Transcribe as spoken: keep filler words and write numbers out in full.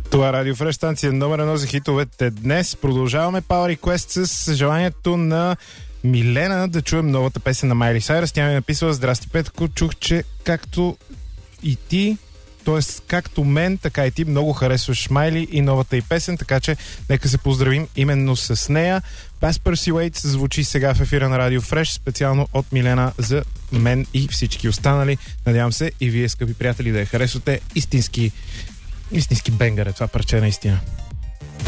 Това е Радио Фреш, станция номер едно за хитовете. Днес продължаваме Power Request с желанието на Милена да чуем новата песен на Майли Сайръс. Тя ми е написала: здрасти, Петко, чух, че както и ти, т.е. както мен, така и ти много харесваш Майли и новата й песен, така че нека се поздравим именно с нея. Pass Persuade звучи сега в ефира на Радио Фреш, специално от Милена за мен и всички останали. Надявам се и вие, скъпи приятели, да я харесвате. Истински, истински бенгър е това парче, наистина.